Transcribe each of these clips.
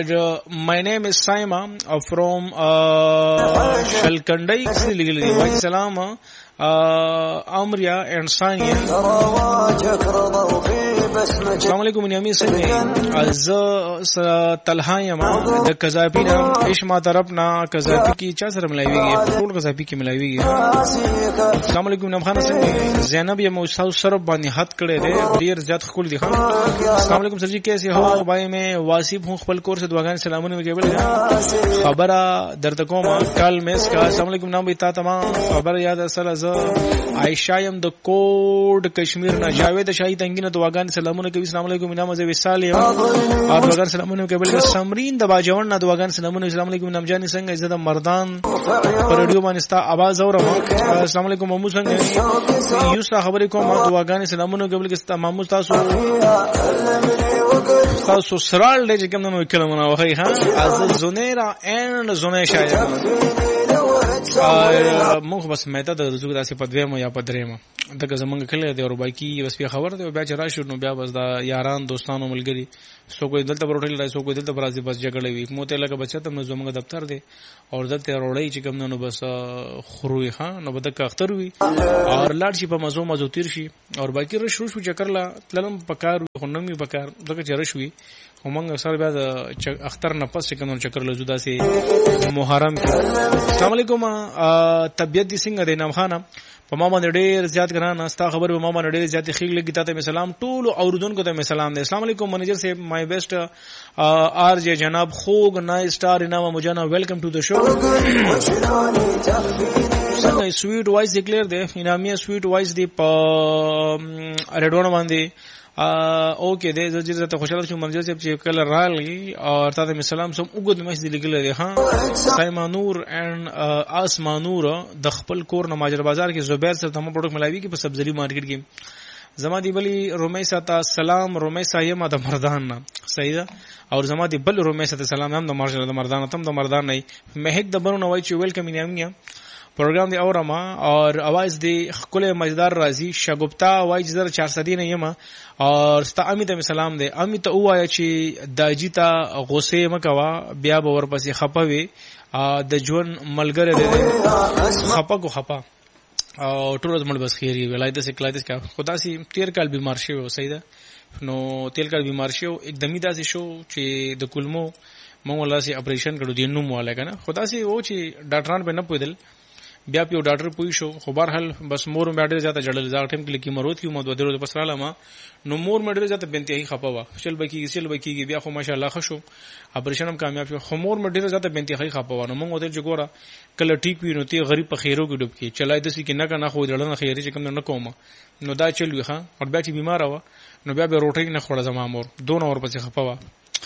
My name is Saima from Shalkandai. Wa salama Amriya and Sania. Assalamu alaikum Yami Singh. Az Talhayama the Kazapina Ishma Tarapna Kazapi ki cha sar milai हुई है toll Kazapi की मिलाई हुई है. Assalamu alaikum Namkhana Singh. Zainab ya Musa Sarab bani हाथ कड़े रे ढेर ज्यादा खुल दिखा. अस्सलाम वालेकुम सर जी कैसे हो भाई मैं वासिफ हूं खपल कोर से दुआगान सलामों में केबल खबरा दर्द को मा कल में इसका अस्सलाम वालेकुम नाम बिता तमाम खबर याद असल अज आयशा यम द कोड कश्मीर ना जावेद शाही तंगीन दुआगान सलामों के अस्सलाम वालेकुम नाम अज विसाल और दुआगान सलामों में केबल समरीन दबा जवन ना दुआगान सलामों अस्सलाम वालेकुम नमजानी संग इज्जत मर्दान पर रेडियो मानस्ता आवाज और अस्सलाम वालेकुम ममू संग यूसरा खबर को मा दुआगान सलामों केबल के तमाम तासो तासो सराल दे जकम नो कलमना वखई हां از زونیرا and زونیشا مخ بس مېته د رزق داسې پدویمو یا پدریمو دغه زمونږ کله دی او باقي بس په خبر دی بیا چې راشو نو بیا بس دا یاران دوستانو ملګری سو کوئی دلته پروټل راځي سو کوئی دلته برازي بس جګړه وي موته لکه بچا ته نو زمونږ دفتر دی او دلته وروړی چې کوم نو بس خروي ها نو بده اختر وي او لاړ شي په مزو تیر شي او باقي رشو شو چکر لا تلم پکار خنمي پکار دغه چرش وي همغه سره بیا د اختر نه پس کوم چکر لزو داسې محرم السلام علیکم طبيعت دي څنګه دی نام خانه په ما باندې ډېر زیات ګران استا خبر په ما باندې ډېر زیات خېګ لګی ته سلام ټول اوردونکو ته سلام دی السلام علیکم منیجر صاحب مای بیسٹ آر جے جناب خوگ نائ سٹار انعام مجانا ویلکم ټو د شو څنګه سویټ وایس ډیکلیئر دی انعامیه سویټ وایس دی په ریډونه باندې اوکے دې زه ته خوشاله شوم منځ چې کله راغلی او تاسو می سلام سم وګد مې دې لګل دی ها سایما نور اند اسما نور د خپل کور نماجر بازار کې زبیر سره تمام پروډکټ ملایوي کې په سبزری مارکیټ کې زما دی بلی رومیسا تا سلام رومیسا یم د مردان صحیح ده او زما دی بل رومیسا ته سلام هم د مردان تم د مردان نه مهک د بنو نوای چې ویلکم انیامیا پروگرام دی اورما اور आवाज دی خپل مزدار راضی شګوپتا وای جزر 400 نه یم اور ستا امیت می سلام دی امیت وایا چې داجیتا غوسه مکوا بیا به ورپسې خپوي د جون ملګری دی خپا کو خپا او ټول مړ بس خیری ولایت سے کلایت کا خدا سي 13 کال بیمار شو صحیح ده نو 13 کال بیمار شو एकदम داسې شو چې د کلمو مونږ ولا سي اپریشن کړو دینو مواله کنه خدا سي و چې ډاکټران په نه پویدل بیا پیو ډاکټر پوي شو خو بهرحال بس مور مې ډېر زیاته جړل ځا ټیم کې لکی مرود کیو مو دوه پس را لما نو مور مې ډېر زیاته بنتي خپوا چل بکی بیا خو ماشاءالله خشو اپریشن هم کامیاب شو خو مور مې ډېر زیاته بنتي خپوا نو مونږ ودل جوړه کله ټیک وی نو تی غریب په خیرو کې ډوب کې چلای د سې کې نه خو دړنه خیري چې کوم نه کوم نو دا چل وی ها او بیا چې بیمار و نو بیا به روټي نه خوړه زما مور 2 اور پسې خپوا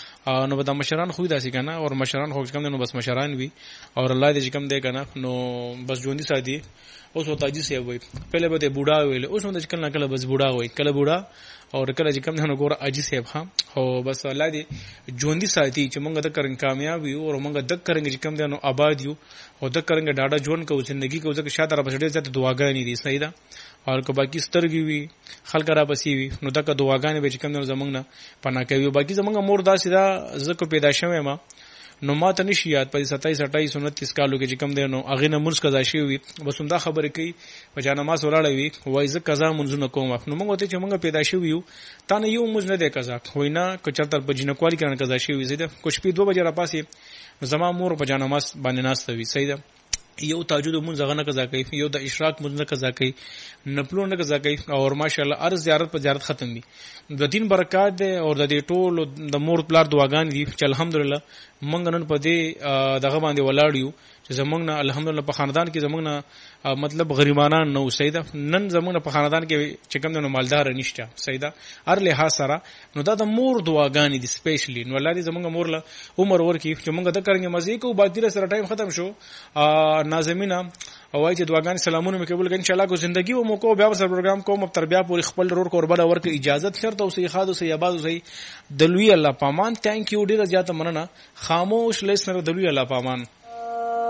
نو بدا مشران خو داسي کنه اور مشران خو کم نو بس مشران وی اور الله دې کم دې کنه نو بس ژوندۍ ساتي اوس وتا دي سی وای پہله به بوډا ویل اوس نو کله کله بس بوډا وای کله بوډا اور کله چې کم نه ګور اجي سی ها او بس الله دې ژوندۍ ساتي چې مونږ د کرن کامیاب یو او مونږ د کرن چې کم دې نو آباد یو او د کرن ډاډه ژوند کو ژوندۍ کو ځکه شاته را بسډې ته دعاګانې دي صحیح ده اور که باقی سترګي وي خلک را بسی وي نو دغه دعاګانې به چې کوم زمونږ نه پناه کوي باقی زمونږ مور داسې دا زکه پیدا شوه ما نو ما ته نشي یاد په 27 28 29 کالو کې چې کوم دی نو اغه نه مرز قضا شي وي بس هم دا خبره کوي په جانه ما سوراله وي وای ز قضا منځونه کوم نو موږ ته چې موږ پیدا شو یو تا نه یو موږ نه دی قضا وینا کو چرته په جنه کوالي کنه قضا شي وي زیاده کوش په 2 بجې را پاسې زما مور په جانه ما باندې ناست وي صحیح ده یو تاجود مونږ غنه قضا کوي یو د اشراق مونږ قضا کوي نپلو نه قضا کوي او ماشاءالله ار زیارت په زیارت ختم دي د دین برکات ده او د دې ټول د مور پلار دعاګان دي چې الحمدلله مونږ نن په دې دغه باندې ولاړیو چې زمونږ نه الحمدلله په خاندان کې زمونږ نه مطلب غریبانان نو سیدا نن زمونږ په خاندان کې چې کوم نو مالدار نشته سیدا ار له سره نو دا د مور دعاګانې دي سپیشلی نو الله دې زمونږ مور له عمر ورکی چې مونږ د کرنګ مزي کو باقی سره ټایم ختم شو نازمینا او وايي چې دعاګانې سلامونه مې قبول کړئ ان شاء الله کو ژوندۍ و مو کو بیا سره پروګرام کوم تر بیا پوری خپل رور قربانه ورکړي اجازه شرط او صحیح خاص او صحیح आवाज او صحیح دلوي الله پامان ثانک یو ډیر زیاته مننه خاموش لیسنر دلوي الله پامان